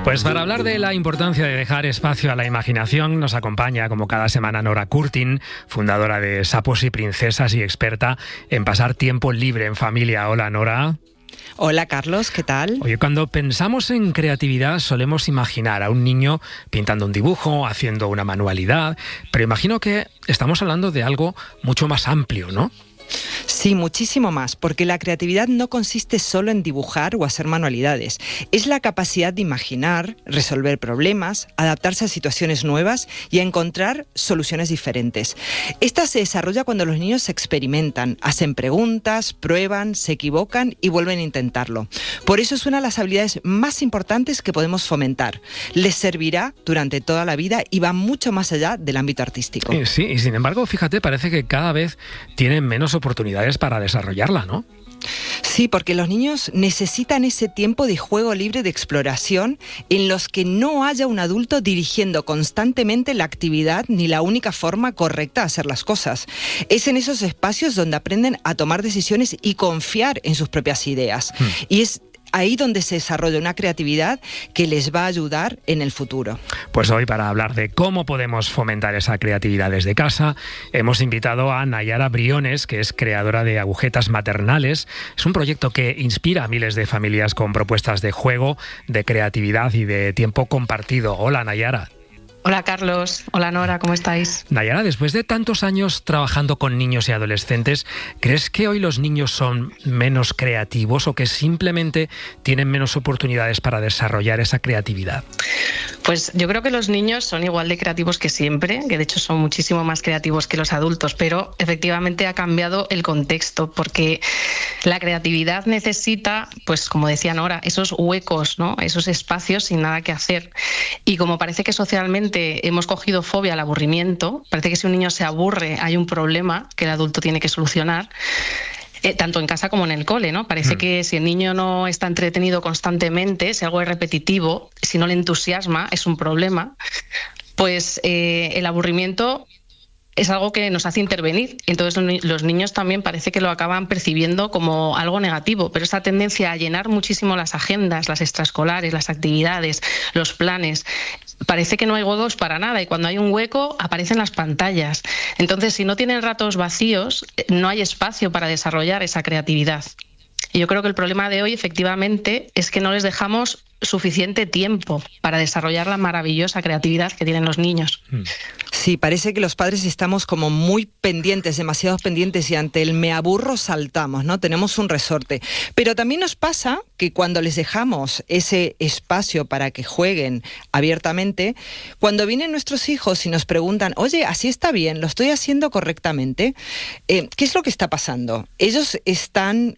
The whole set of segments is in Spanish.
Pues para hablar de la importancia de dejar espacio a la imaginación, nos acompaña como cada semana Nora Curtin, fundadora de Sapos y Princesas y experta en pasar tiempo libre en familia. Hola, Nora. Hola, Carlos, ¿qué tal? Oye, cuando pensamos en creatividad solemos imaginar a un niño pintando un dibujo, haciendo una manualidad, pero imagino que estamos hablando de algo mucho más amplio, ¿no? Sí, muchísimo más, porque la creatividad no consiste solo en dibujar o hacer manualidades. Es la capacidad de imaginar, resolver problemas, adaptarse a situaciones nuevas y a encontrar soluciones diferentes. Esta se desarrolla cuando los niños experimentan, hacen preguntas, prueban, se equivocan y vuelven a intentarlo. Por eso es una de las habilidades más importantes que podemos fomentar. Les servirá durante toda la vida y va mucho más allá del ámbito artístico. Sí, y sin embargo, fíjate, parece que cada vez tienen menos oportunidades para desarrollarla, ¿no? Sí, porque los niños necesitan ese tiempo de juego libre, de exploración, en los que no haya un adulto dirigiendo constantemente la actividad ni la única forma correcta de hacer las cosas. Es en esos espacios donde aprenden a tomar decisiones y confiar en sus propias ideas. Y es ahí donde se desarrolla una creatividad que les va a ayudar en el futuro. Pues hoy, para hablar de cómo podemos fomentar esa creatividad desde casa, hemos invitado a Nayara Briones, que es creadora de Agujetas Maternales. Es un proyecto que inspira a miles de familias con propuestas de juego, de creatividad y de tiempo compartido. Hola, Nayara. Hola, Carlos. Hola, Nora, ¿cómo estáis? Nayara, después de tantos años trabajando con niños y adolescentes, ¿crees que hoy los niños son menos creativos o que simplemente tienen menos oportunidades para desarrollar esa creatividad? Pues yo creo que los niños son igual de creativos que siempre, que de hecho son muchísimo más creativos que los adultos, pero efectivamente ha cambiado el contexto, porque la creatividad necesita, pues como decía Nora, esos huecos, ¿no? Esos espacios sin nada que hacer. Y como parece que socialmente hemos cogido fobia al aburrimiento, parece que si un niño se aburre hay un problema que el adulto tiene que solucionar, tanto en casa como en el cole, ¿no? Parece que si el niño no está entretenido constantemente, si algo es repetitivo, si no le entusiasma, es un problema, pues el aburrimiento es algo que nos hace intervenir. Entonces los niños también parece que lo acaban percibiendo como algo negativo, pero esa tendencia a llenar muchísimo las agendas, las extraescolares, las actividades, los planes, parece que no hay huecos para nada, y cuando hay un hueco aparecen las pantallas. Entonces, si no tienen ratos vacíos, no hay espacio para desarrollar esa creatividad. Y yo creo que el problema de hoy, efectivamente, es que no les dejamos suficiente tiempo para desarrollar la maravillosa creatividad que tienen los niños. Sí, parece que los padres estamos como muy pendientes, demasiado pendientes, y ante el me aburro saltamos, ¿no? Tenemos un resorte. Pero también nos pasa que cuando les dejamos ese espacio para que jueguen abiertamente, cuando vienen nuestros hijos y nos preguntan, oye, así está bien, lo estoy haciendo correctamente, ¿qué es lo que está pasando? Ellos están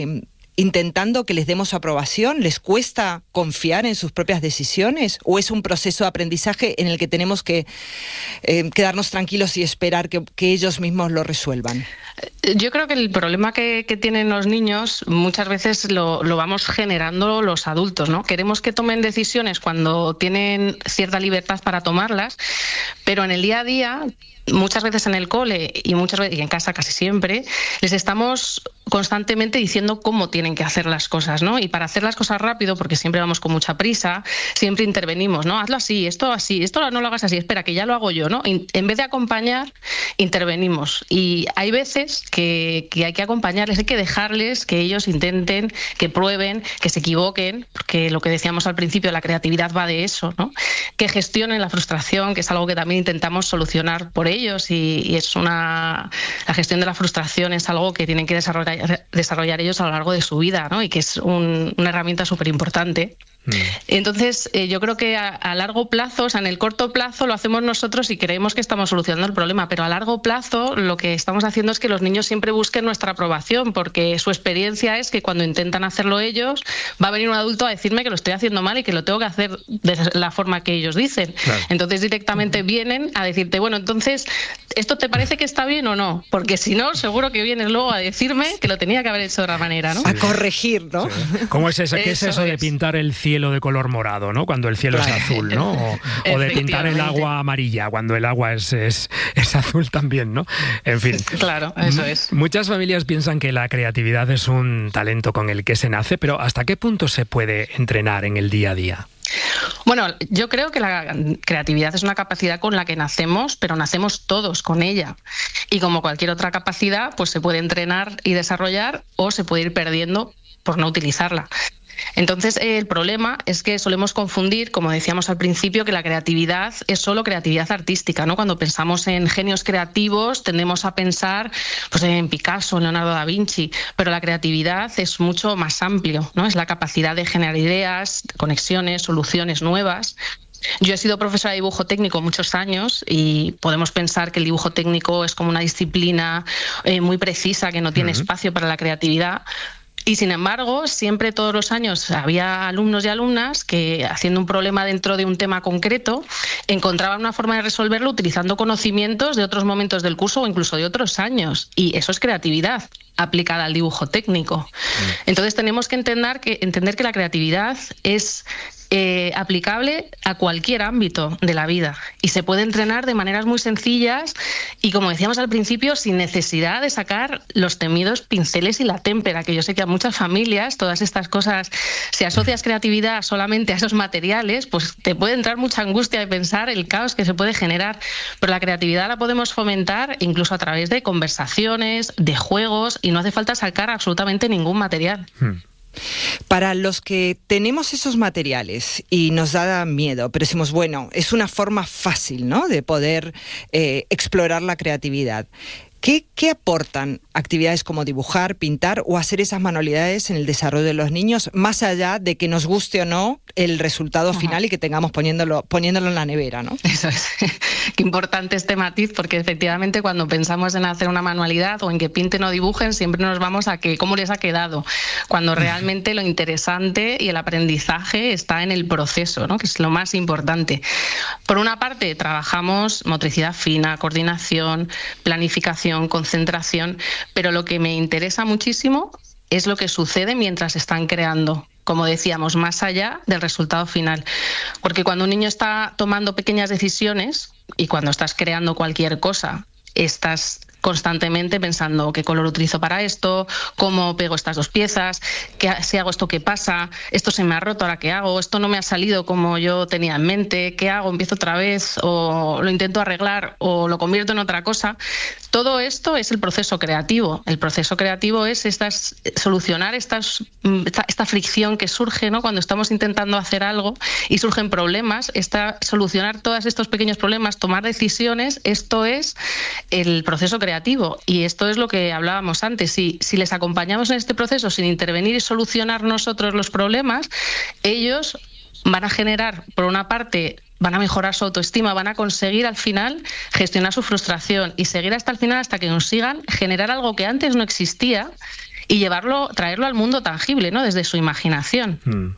intentando que les demos aprobación, ¿les cuesta confiar en sus propias decisiones? ¿O es un proceso de aprendizaje en el que tenemos que quedarnos tranquilos y esperar que ellos mismos lo resuelvan? Yo creo que el problema que tienen los niños muchas veces lo vamos generando los adultos, ¿no? Queremos que tomen decisiones cuando tienen cierta libertad para tomarlas, pero en el día a día, muchas veces en el cole y muchas veces y en casa casi siempre, les estamos constantemente diciendo cómo tienen que hacer las cosas, ¿no? Y para hacer las cosas rápido, porque siempre vamos con mucha prisa, siempre intervenimos, ¿no? Hazlo así, esto no lo hagas así, espera, que ya lo hago yo, ¿no? En vez de acompañar, intervenimos. Y hay veces que hay que acompañarles, hay que dejarles que ellos intenten, que prueben, que se equivoquen, porque lo que decíamos al principio, la creatividad va de eso, ¿no? Que gestionen la frustración, que es algo que también intentamos solucionar por ellos, y es la gestión de la frustración es algo que tienen que desarrollar ellos a lo largo de su vida, ¿no? Y que es una herramienta súper importante. Entonces, yo creo que a largo plazo, o sea, en el corto plazo lo hacemos nosotros y creemos que estamos solucionando el problema, pero a largo plazo lo que estamos haciendo es que los niños siempre busquen nuestra aprobación, porque su experiencia es que cuando intentan hacerlo ellos, va a venir un adulto a decirme que lo estoy haciendo mal y que lo tengo que hacer de la forma que ellos dicen. Claro. Entonces directamente vienen a decirte, bueno, entonces, ¿esto te parece que está bien o no? Porque si no, seguro que vienes luego a decirme que lo tenía que haber hecho de otra manera, ¿no? A corregir, ¿no? Sí. ¿Cómo es eso? ¿Qué es eso de pintar el cielo de color morado, ¿no? Cuando el cielo es azul, ¿no? O de pintar el agua amarilla cuando el agua es azul también, ¿no? En fin. Claro, eso es. Muchas familias piensan que la creatividad es un talento con el que se nace, pero ¿hasta qué punto se puede entrenar en el día a día? Bueno, yo creo que la creatividad es una capacidad con la que nacemos, pero nacemos todos con ella. Y como cualquier otra capacidad, pues se puede entrenar y desarrollar o se puede ir perdiendo por no utilizarla. Entonces, el problema es que solemos confundir, como decíamos al principio, que la creatividad es solo creatividad artística, ¿no? Cuando pensamos en genios creativos tendemos a pensar pues, en Picasso, en Leonardo da Vinci, pero la creatividad es mucho más amplio, ¿no? Es la capacidad de generar ideas, conexiones, soluciones nuevas. Yo he sido profesora de dibujo técnico muchos años y podemos pensar que el dibujo técnico es como una disciplina muy precisa, que no tiene espacio para la creatividad. Y sin embargo, siempre todos los años había alumnos y alumnas que, haciendo un problema dentro de un tema concreto, encontraban una forma de resolverlo utilizando conocimientos de otros momentos del curso o incluso de otros años. Y eso es creatividad aplicada al dibujo técnico. Entonces tenemos que entender que la creatividad es aplicable a cualquier ámbito de la vida y se puede entrenar de maneras muy sencillas y, como decíamos al principio, sin necesidad de sacar los temidos pinceles y la témpera, que yo sé que a muchas familias todas estas cosas, si asocias creatividad solamente a esos materiales, pues te puede entrar mucha angustia de pensar el caos que se puede generar, pero la creatividad la podemos fomentar incluso a través de conversaciones, de juegos, y no hace falta sacar absolutamente ningún material. Para los que tenemos esos materiales y nos da miedo, pero decimos, bueno, es una forma fácil, ¿no?, de poder explorar la creatividad. ¿Qué aportan actividades como dibujar, pintar o hacer esas manualidades en el desarrollo de los niños, más allá de que nos guste o no el resultado final y que tengamos poniéndolo en la nevera, ¿no? Eso es. Qué importante este matiz, porque efectivamente cuando pensamos en hacer una manualidad o en que pinten o dibujen, siempre nos vamos a que cómo les ha quedado, cuando realmente lo interesante y el aprendizaje está en el proceso, ¿no?, que es lo más importante. Por una parte, trabajamos motricidad fina, coordinación, planificación, concentración, pero lo que me interesa muchísimo es lo que sucede mientras están creando, como decíamos, más allá del resultado final. Porque cuando un niño está tomando pequeñas decisiones y cuando estás creando cualquier cosa, estás constantemente pensando qué color utilizo para esto, cómo pego estas dos piezas, si hago esto, qué pasa, esto se me ha roto, ahora qué hago, esto no me ha salido como yo tenía en mente, qué hago, empiezo otra vez o lo intento arreglar o lo convierto en otra cosa. Todo esto es el proceso creativo. El proceso creativo es solucionar esta fricción que surge, ¿no?, cuando estamos intentando hacer algo y surgen problemas, solucionar todos estos pequeños problemas, tomar decisiones. Esto es el proceso creativo. Y esto es lo que hablábamos antes. Si les acompañamos en este proceso sin intervenir y solucionar nosotros los problemas, ellos van a generar, por una parte, van a mejorar su autoestima, van a conseguir al final gestionar su frustración y seguir hasta el final hasta que consigan generar algo que antes no existía y traerlo al mundo tangible, ¿no?, desde su imaginación.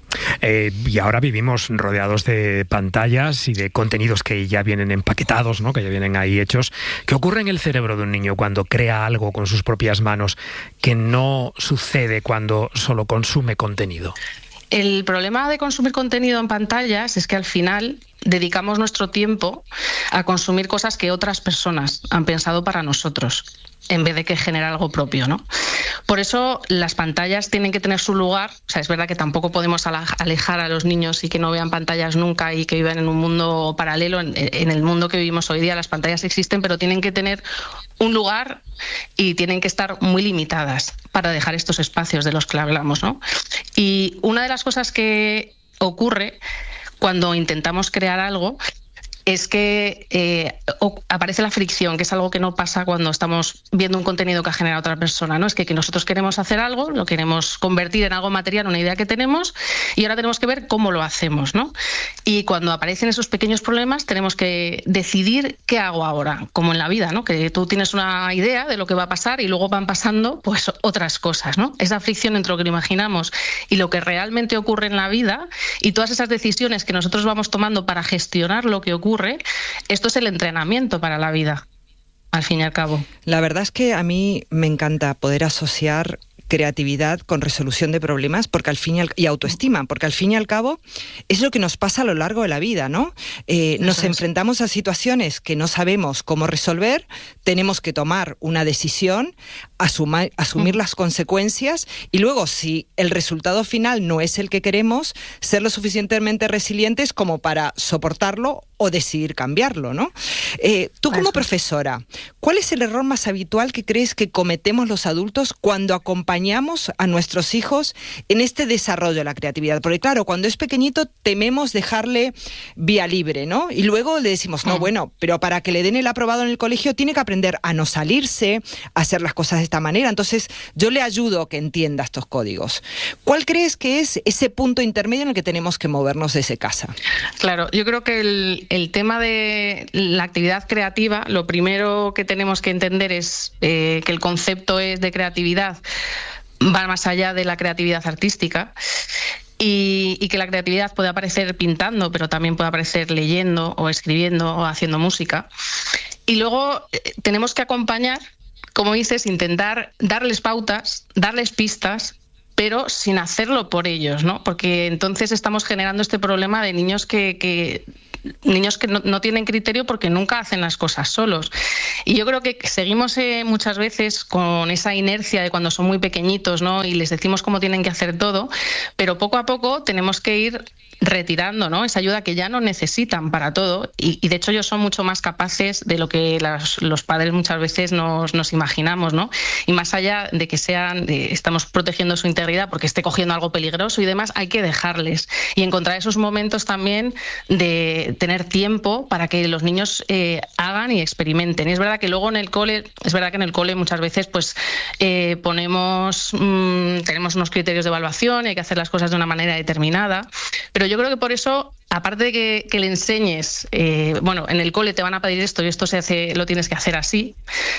Y ahora vivimos rodeados de pantallas y de contenidos que ya vienen empaquetados, ¿no?, que ya vienen ahí hechos. ¿Qué ocurre en el cerebro de un niño cuando crea algo con sus propias manos que no sucede cuando solo consume contenido? El problema de consumir contenido en pantallas es que al final dedicamos nuestro tiempo a consumir cosas que otras personas han pensado para nosotros, en vez de que generar algo propio, ¿no? Por eso las pantallas tienen que tener su lugar. O sea, es verdad que tampoco podemos alejar a los niños y que no vean pantallas nunca y que vivan en un mundo paralelo. En el mundo que vivimos hoy día las pantallas existen, pero tienen que tener un lugar y tienen que estar muy limitadas para dejar estos espacios de los que hablamos, ¿no? Y una de las cosas que ocurre cuando intentamos crear algo es que aparece la fricción, que es algo que no pasa cuando estamos viendo un contenido que ha generado otra persona, ¿no? Es que nosotros queremos hacer algo, lo queremos convertir en algo material, una idea que tenemos, y ahora tenemos que ver cómo lo hacemos, ¿no? Y cuando aparecen esos pequeños problemas tenemos que decidir qué hago ahora, como en la vida, ¿no?, que tú tienes una idea de lo que va a pasar y luego van pasando pues otras cosas, ¿no? Esa fricción entre lo que lo imaginamos y lo que realmente ocurre en la vida, y todas esas decisiones que nosotros vamos tomando para gestionar lo que ocurre, esto es el entrenamiento para la vida, al fin y al cabo. La verdad es que a mí me encanta poder asociar creatividad con resolución de problemas y autoestima, porque al fin y al cabo es lo que nos pasa a lo largo de la vida, ¿no? Nos enfrentamos a situaciones que no sabemos cómo resolver, tenemos que tomar una decisión, asumir las consecuencias y luego, si el resultado final no es el que queremos, ser lo suficientemente resilientes como para soportarlo o decidir cambiarlo, ¿no? Tú como profesora, ¿cuál es el error más habitual que crees que cometemos los adultos cuando acompañamos a nuestros hijos en este desarrollo de la creatividad? Porque claro, cuando es pequeñito tememos dejarle vía libre, ¿no? Y luego le decimos, no, bueno, pero para que le den el aprobado en el colegio tiene que aprender a no salirse, a hacer las cosas de esta manera. Entonces, yo le ayudo a que entienda estos códigos. ¿Cuál crees que es ese punto intermedio en el que tenemos que movernos desde casa? Claro, yo creo que el tema de la actividad creativa, lo primero que tenemos que entender es que el concepto es de creatividad va más allá de la creatividad artística. Y que la creatividad puede aparecer pintando, pero también puede aparecer leyendo o escribiendo o haciendo música. Y luego tenemos que acompañar, como dices, intentar darles pautas, darles pistas, pero sin hacerlo por ellos, ¿no? Porque entonces estamos generando este problema de niños que no tienen criterio porque nunca hacen las cosas solos. Y yo creo que seguimos muchas veces con esa inercia de cuando son muy pequeñitos, ¿no? Y les decimos cómo tienen que hacer todo, pero poco a poco tenemos que ir retirando, ¿no? Esa ayuda que ya no necesitan para todo y de hecho ellos son mucho más capaces de lo que los padres muchas veces nos imaginamos, ¿no? Y más allá de que estamos protegiendo su integridad porque esté cogiendo algo peligroso y demás, hay que dejarles y encontrar esos momentos también de tener tiempo para que los niños hagan y experimenten. Y es verdad que luego en el cole muchas veces pues tenemos unos criterios de evaluación y hay que hacer las cosas de una manera determinada, pero yo creo que por eso, aparte de que le enseñes, en el cole te van a pedir esto y esto lo tienes que hacer así,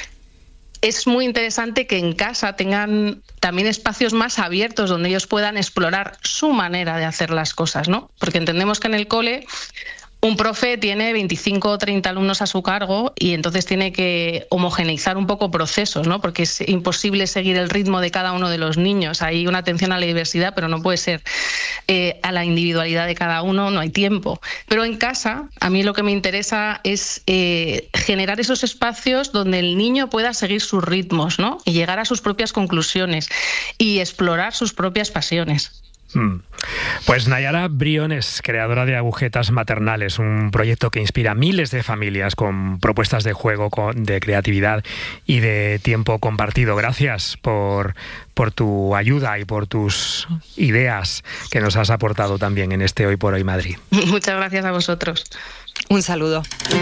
es muy interesante que en casa tengan también espacios más abiertos donde ellos puedan explorar su manera de hacer las cosas, ¿no? Porque entendemos que en el cole un profe tiene 25 o 30 alumnos a su cargo y entonces tiene que homogeneizar un poco procesos, ¿no? Porque es imposible seguir el ritmo de cada uno de los niños. Hay una atención a la diversidad, pero no puede ser a la individualidad de cada uno, no hay tiempo. Pero en casa, a mí lo que me interesa es generar esos espacios donde el niño pueda seguir sus ritmos, ¿no? Y llegar a sus propias conclusiones y explorar sus propias pasiones. Pues Nayara Briones, creadora de Agujetas Maternales, un proyecto que inspira a miles de familias con propuestas de juego, de creatividad y de tiempo compartido. Gracias por tu ayuda y por tus ideas que nos has aportado también en este Hoy por Hoy Madrid. Muchas gracias a vosotros. Un saludo.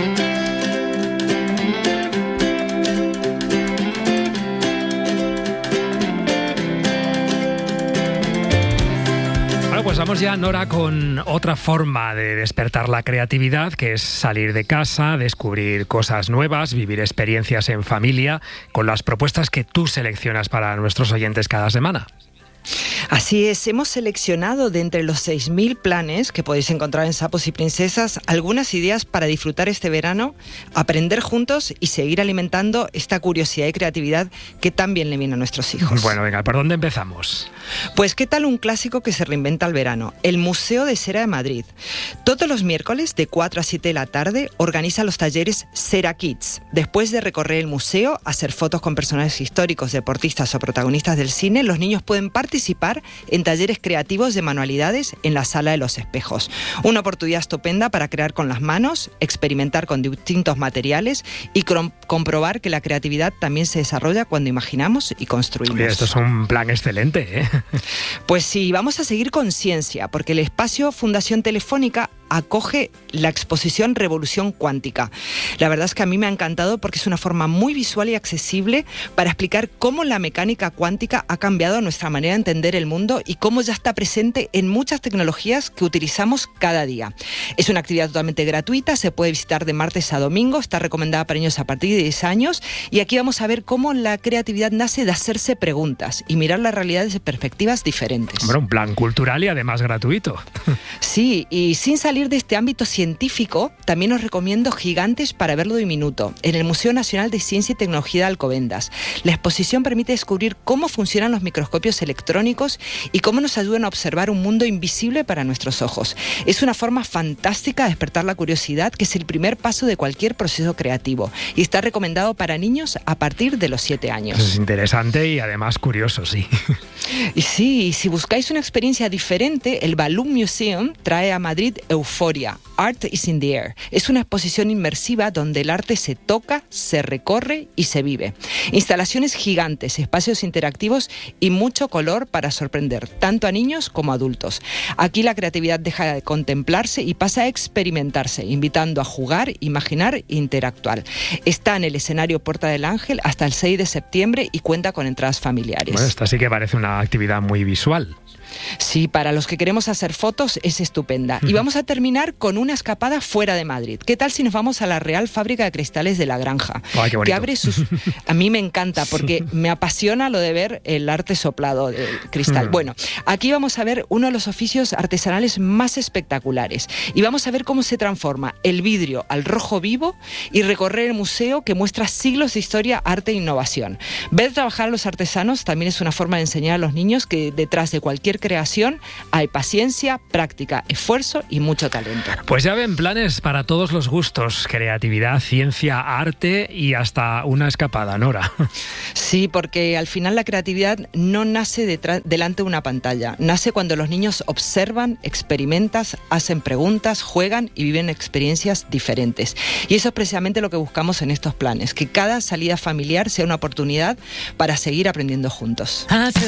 Pues vamos ya, Nora, con otra forma de despertar la creatividad, que es salir de casa, descubrir cosas nuevas, vivir experiencias en familia, con las propuestas que tú seleccionas para nuestros oyentes cada semana. Así es, hemos seleccionado de entre los 6.000 planes que podéis encontrar en Sapos y Princesas algunas ideas para disfrutar este verano, aprender juntos y seguir alimentando esta curiosidad y creatividad que tan bien le viene a nuestros hijos. Bueno, venga, ¿por dónde empezamos? Pues ¿qué tal un clásico que se reinventa al verano? El Museo de Cera de Madrid. Todos los miércoles de 4 a 7 de la tarde organiza los talleres Cera Kids. Después de recorrer el museo, hacer fotos con personajes históricos, deportistas o protagonistas del cine, los niños pueden participar en talleres creativos de manualidades en la Sala de los Espejos. Una oportunidad estupenda para crear con las manos, experimentar con distintos materiales y comprobar que la creatividad también se desarrolla cuando imaginamos y construimos. Oye, esto es un plan excelente, ¿eh? Pues sí, vamos a seguir con ciencia, porque el espacio Fundación Telefónica acoge la exposición Revolución Cuántica. La verdad es que a mí me ha encantado porque es una forma muy visual y accesible para explicar cómo la mecánica cuántica ha cambiado nuestra manera de entender el mundo y cómo ya está presente en muchas tecnologías que utilizamos cada día. Es una actividad totalmente gratuita, se puede visitar de martes a domingo, está recomendada para niños a partir de 10 años y aquí vamos a ver cómo la creatividad nace de hacerse preguntas y mirar la realidad desde perspectivas diferentes. Bueno, un plan cultural y además gratuito. Sí, y sin salir salir de este ámbito científico, también os recomiendo Gigantes para verlo diminuto, en el Museo Nacional de Ciencia y Tecnología de Alcobendas. La exposición permite descubrir cómo funcionan los microscopios electrónicos y cómo nos ayudan a observar un mundo invisible para nuestros ojos. Es una forma fantástica de despertar la curiosidad, que es el primer paso de cualquier proceso creativo, y está recomendado para niños a partir de los 7 años. Es interesante y además curioso, sí. Y sí, si buscáis una experiencia diferente, el Balloon Museum trae a Madrid Euforia, Art is in the Air. Es una exposición inmersiva donde el arte se toca, se recorre y se vive. Instalaciones gigantes, espacios interactivos y mucho color para sorprender tanto a niños como a adultos. Aquí la creatividad deja de contemplarse y pasa a experimentarse, invitando a jugar, imaginar e interactuar. Está en el escenario Puerta del Ángel hasta el 6 de septiembre y cuenta con entradas familiares. Bueno, esta sí que parece una actividad muy visual. Sí, para los que queremos hacer fotos es estupenda. Y vamos a terminar con una escapada fuera de Madrid. ¿Qué tal si nos vamos a la Real Fábrica de Cristales de La Granja? ¡Ay, qué bonito! Que abre sus... A mí me encanta porque me apasiona lo de ver el arte soplado del cristal. Bueno, aquí vamos a ver uno de los oficios artesanales más espectaculares. Y vamos a ver cómo se transforma el vidrio al rojo vivo y recorrer el museo que muestra siglos de historia, arte e innovación. Ver trabajar a los artesanos también es una forma de enseñar a los niños que detrás de cualquier creación hay paciencia, práctica, esfuerzo y mucho talento. Pues ya ven, planes para todos los gustos: creatividad, ciencia, arte y hasta una escapada, Nora. Sí, porque al final la creatividad no nace delante de una pantalla, nace cuando los niños observan, experimentan, hacen preguntas, juegan y viven experiencias diferentes. Y eso es precisamente lo que buscamos en estos planes, que cada salida familiar sea una oportunidad para seguir aprendiendo juntos.